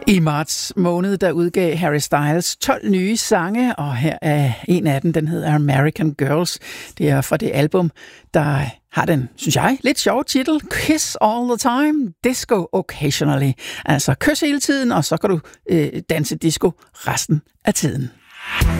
I marts måned, der udgav Harry Styles 12 nye sange, og her er en af dem, den hedder American Girls. Det er fra det album, der har den, synes jeg, lidt sjove titel, Kiss All the Time, Disco Occasionally. Altså kys hele tiden, og så kan du danse disco resten af tiden.